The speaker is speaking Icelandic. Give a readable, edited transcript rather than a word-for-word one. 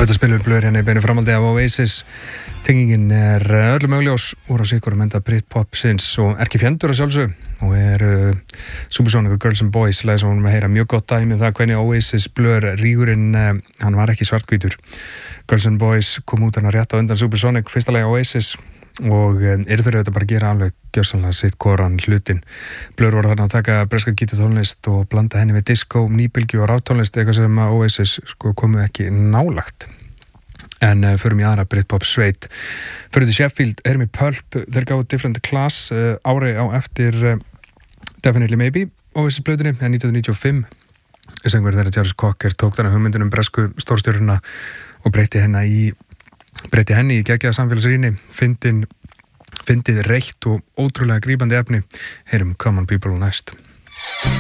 Þetta spilum við blöður hérna í beinu framhaldi af Oasis. Tengingin öllum augljós úr á sikurum enda Britpop-sins og Erki Fjendur að sjálfsög og Supersonic og Girls and Boys lagði sem hún með heyra mjög gott dæmi það hvernig Oasis blöður rígurinn hann var ekki svarthvítur. Girls and Boys kom út hana rétt á undan Supersonic fyrsta lagi Oasis og eru þau auðvitað bara að gera alveg gjörsamlega sitt koran hlutin. Blur voru þarna að taka breska gítartónlist og blanda henni við disco, nýbylgju og raftónlist, eitthvað sem Oasis komu ekki nálagt. En förum í aðra Britpop sveit. Förum til Sheffield, erum í Pulp, þeir gáðu Different Class ári á eftir Definitely Maybe Oasis blöðunni, 1995. Söngvari þeirra Jarvis Cocker tók þarna hugmyndin bresku stórstjörnuna og breytti henni í geggjaða samfélagsrýni, fyndið reitt og ótrúlega grípandi efni. Heyrum Common People næst.